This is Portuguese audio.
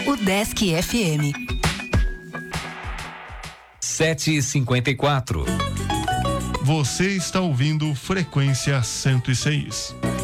O Desk FM. 7h54. Você está ouvindo Frequência 106.